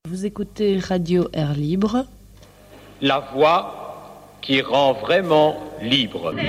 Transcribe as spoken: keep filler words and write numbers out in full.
Vous écoutez Radio Air Libre. La voix qui rend vraiment libre.